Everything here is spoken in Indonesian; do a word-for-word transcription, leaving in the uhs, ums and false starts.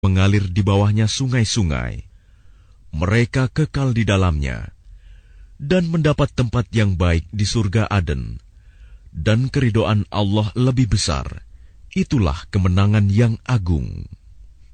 mengalir di bawahnya sungai-sungai. Mereka kekal di dalamnya dan mendapat tempat yang baik di surga Aden. Dan keridhaan Allah lebih besar. Itulah kemenangan yang agung.